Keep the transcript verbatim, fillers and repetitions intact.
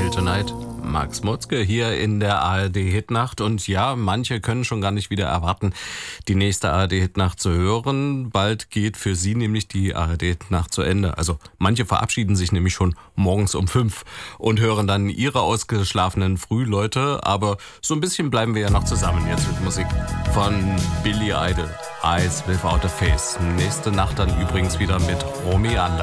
Feel Tonight. Max Mutzke hier in der A R D-Hitnacht. Und ja, manche können schon gar nicht wieder erwarten, die nächste A R D-Hitnacht zu hören. Bald geht für Sie nämlich die A R D-Hitnacht zu Ende. Also manche verabschieden sich nämlich schon morgens um fünf und hören dann ihre ausgeschlafenen Frühleute. Aber so ein bisschen bleiben wir ja noch zusammen. Jetzt mit Musik von Billy Idol. Eyes Without a Face. Nächste Nacht dann übrigens wieder mit Romy Anders.